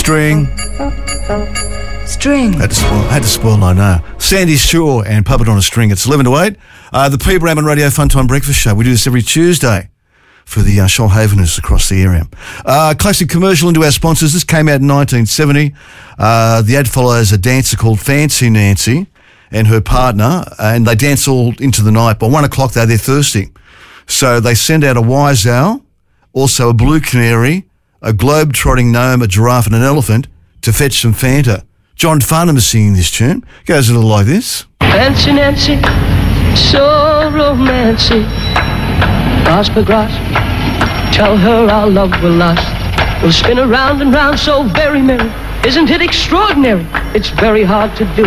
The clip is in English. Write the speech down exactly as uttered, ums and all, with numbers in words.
String. String. Had to spoil, had to spoil I know. Sandy Shaw and Puppet on a String. It's eleven to eight. Uh, the P. Bramman Radio Fun Time Breakfast Show. We do this every Tuesday for the uh, Shoalhaveners across the area. Uh, classic commercial into our sponsors. This came out in nineteen seventy. Uh, the ad follows a dancer called Fancy Nancy and her partner, and they dance all into the night. By one o'clock, though, they're thirsty. So they send out a wise owl, also a blue canary, a globe-trotting gnome, a giraffe and an elephant to fetch some Fanta. John Farnham is singing this tune. Goes a little like this. Fancy Nancy, so romantic. Ask for grass, tell her our love will last. We'll spin around and round so very merry. Isn't it extraordinary? It's very hard to do.